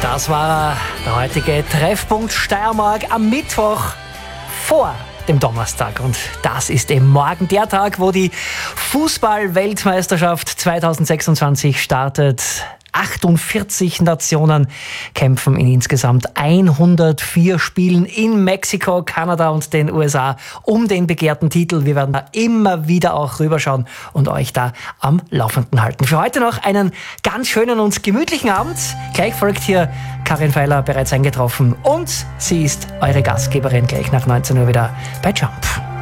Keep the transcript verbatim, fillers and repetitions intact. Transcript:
Das war der heutige Treffpunkt Steiermark am Mittwoch vor dem Donnerstag. Und das ist eben morgen der Tag, wo die Fußball-Weltmeisterschaft zweitausendsechsundzwanzig startet. achtundvierzig Nationen kämpfen in insgesamt hundertvier Spielen in Mexiko, Kanada und den U S A um den begehrten Titel. Wir werden da immer wieder auch rüberschauen und euch da am Laufenden halten. Für heute noch einen ganz schönen und gemütlichen Abend. Gleich folgt hier Karin Feiler, bereits eingetroffen, und sie ist eure Gastgeberin gleich nach neunzehn Uhr wieder bei Jump.